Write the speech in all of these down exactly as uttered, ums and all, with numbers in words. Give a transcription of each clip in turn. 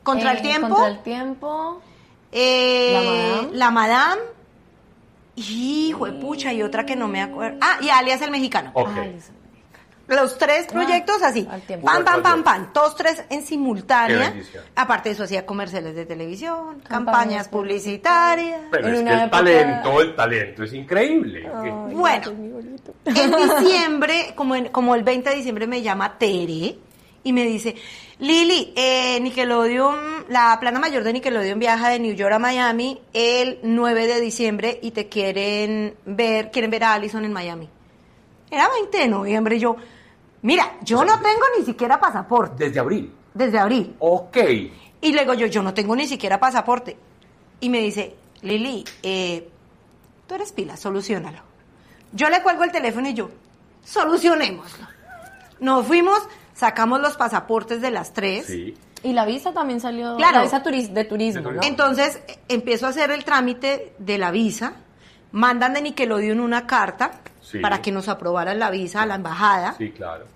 Contra eh, el tiempo. Contra el tiempo. Eh, La Madame. La Madame. Y, juepucha, y otra que no me acuerdo. Ah, y Alias el Mexicano. Ok. Ah, listo. Los tres proyectos Ah, así, al tiempo. pam, pam, Uno tras pam, otro. pam, todos tres en Qué simultánea. bendición. Aparte de eso hacía comerciales de televisión, campañas, Campañas publicitarias. Pero En es que una el época- talento, el talento es increíble. Ay, Bueno. es muy bonito. En diciembre, como, en- como el veinte de diciembre, me llama Tere y me dice, Lili, eh, Nickelodeon, la plana mayor de Nickelodeon viaja de New York a Miami el nueve de diciembre y te quieren ver, quieren ver a Allison en Miami. Era veinte de noviembre y yo, mira, yo no tengo ni siquiera pasaporte Desde abril. desde abril. Ok. Y le digo yo, yo no tengo ni siquiera pasaporte. Y me dice, Lili, eh, tú eres pila, solucionalo. Yo le cuelgo el teléfono y yo, solucionémoslo. Nos fuimos, sacamos los pasaportes de las tres. Sí. Y la visa también salió. Claro. La visa turis- de turismo, De ¿no? turismo. Entonces, eh, empiezo a hacer el trámite de la visa. Mandan de Nickelodeon una carta Sí. para que nos aprobaran la visa a la embajada. Sí, claro.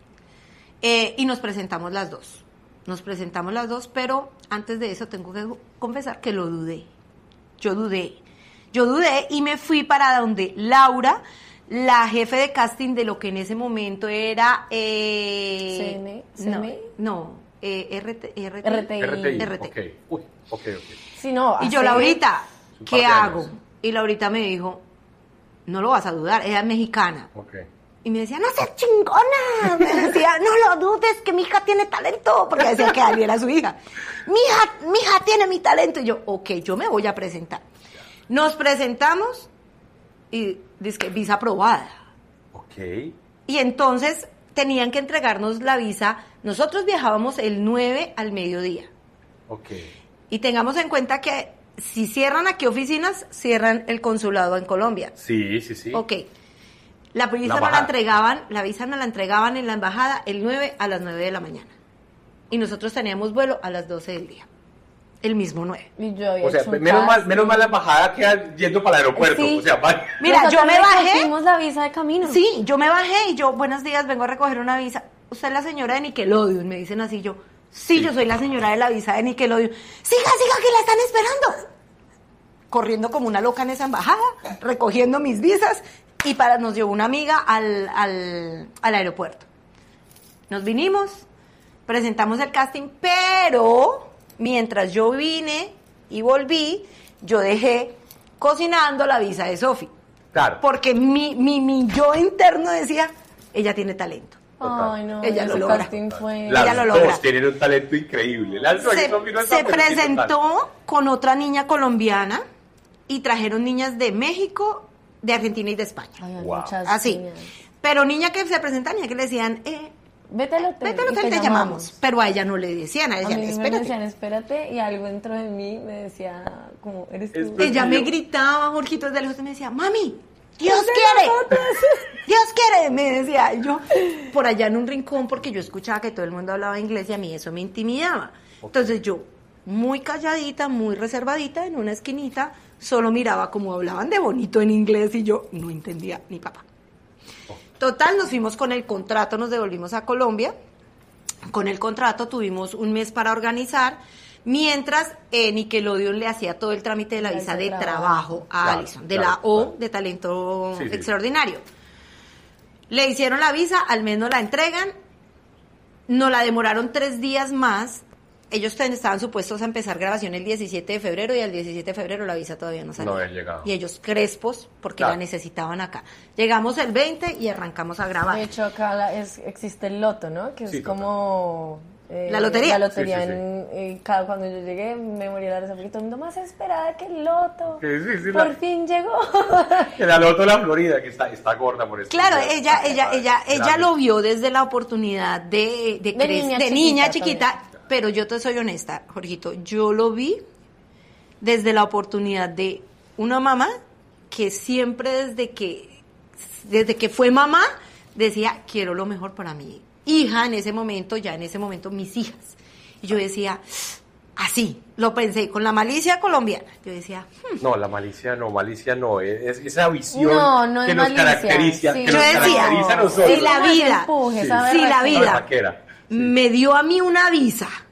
Eh, y nos presentamos las dos. Nos presentamos las dos, pero antes de eso tengo que confesar que lo dudé. Yo dudé. Yo dudé y me fui para donde Laura, la jefe de casting de lo que en ese momento era... Eh, C M, no, C M. no eh, R T, R T, R T I. R T I. R T. Ok. Uy, ok, ok. Sí, no, Y yo, hace- Laurita, un par ¿qué de hago? años. Y Laurita me dijo, no lo vas a dudar, ella es mexicana. Ok. Y me decía, no seas chingona. Me decía, no lo dudes, que mi hija tiene talento. Porque decía que Ali era su hija. Mi hija, mi hija tiene mi talento. Y yo, ok, yo me voy a presentar. Nos presentamos y dice que visa aprobada. Ok. Y entonces tenían que entregarnos la visa. Nosotros viajábamos el nueve al mediodía. Ok. Y tengamos en cuenta que si cierran aquí oficinas, cierran el consulado en Colombia. Sí, sí, sí. Ok. La visa La no la embajada. entregaban, la visa no la entregaban en la embajada el nueve a las nueve de la mañana. Y nosotros teníamos vuelo a las doce del día. El mismo nueve. Y yo había O sea, hecho un menos mal, casting. menos mal la embajada queda yendo para el aeropuerto. Sí. O sea, va- Mira, Nosotros yo me bajé. recogimos la visa de camino. Sí, yo me bajé y yo, buenos días, vengo a recoger una visa. ¿Usted es la señora de Nickelodeon? Me dicen así, yo, sí, Sí. yo soy la señora de la visa de Nickelodeon. Siga, siga, que la están esperando. Corriendo como una loca en esa embajada, recogiendo mis visas, y para nos llevó una amiga al, al, al aeropuerto. Nos vinimos, presentamos el casting, pero mientras yo vine y volví, yo dejé cocinando la visa de Sofi. Claro. Porque mi, mi, mi yo interno decía, ella tiene talento. Ay, no, Ella lo ese logra. casting fue... Las ella lo dos logra. tienen un talento increíble. Las dos Se, son mi- no se están, pero sí total. presentó con otra niña colombiana y trajeron niñas de México, de Argentina y de España. Ay, hay Wow. muchas Así. niñas. Pero niña que se presenta, niña que le decían, eh, Vete al hotel. vete al y hotel, te llamamos. Pero a ella no le decían, a A ella, mí me espérate. decían, espérate, y algo dentro de mí me decía, como, eres tú. Espérate. Ella me gritaba, Jorgito, desde lejos me decía, mami, Dios quiere, Dios quiere, me decía. Y yo, por allá en un rincón, porque yo escuchaba que todo el mundo hablaba inglés y a mí eso me intimidaba. Entonces yo, muy calladita, muy reservadita, en una esquinita, solo miraba cómo hablaban de bonito en inglés y yo no entendía ni papá. Total, nos fuimos con el contrato, nos devolvimos a Colombia. Con el contrato tuvimos un mes para organizar, mientras eh, Nickelodeon le hacía todo el trámite de la La visa visa de de trabajo a Claro, Allison, de claro, la O claro. de talento Sí, sí. extraordinario. Le hicieron la visa, al mes nos la entregan, nos la demoraron tres días más. Ellos ten- estaban supuestos a empezar grabación el diecisiete de febrero y al diecisiete de febrero la visa todavía no salía. No había llegado. Y ellos crespos porque Claro. la necesitaban acá. Llegamos el veinte y arrancamos a grabar. De hecho, acá la- es, existe el loto, ¿no? Que es Sí, total. como... eh, La lotería. La lotería. Sí, sí, sí. en- eh, cada, cuando yo llegué, me morí la risa porque todo el mundo más esperada que el loto. Sí, sí, sí, Por la- fin llegó. Que la loto de la Florida, que está, está gorda por eso. Claro, ella, ella, ella, ella Grande. lo vio desde la oportunidad de, de, De cre- niña de chiquita niña chiquita, también. pero yo te soy honesta, Jorgito, yo lo vi desde la oportunidad de una mamá que siempre desde que, desde que fue mamá, decía, quiero lo mejor para mi hija en ese momento, ya en ese momento mis hijas. Y yo decía, así, lo pensé, con la malicia colombiana. Yo decía, hmm, No, la malicia no, malicia no, es, es esa visión No, no es que nos malicia, caracteriza, sí. que Yo nos decía, caracteriza a no, nosotros. si la Como ese vida, empuje, Sí. esa si la berraquera. vida Vaquera. me dio a mí una visa